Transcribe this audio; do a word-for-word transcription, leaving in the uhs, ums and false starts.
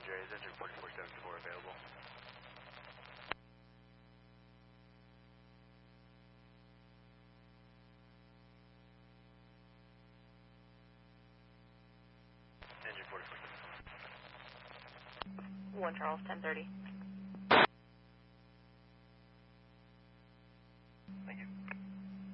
J, is engine forty-four seventy-four available? Engine forty-four seventy-four. one Charles, ten thirty. Thank you.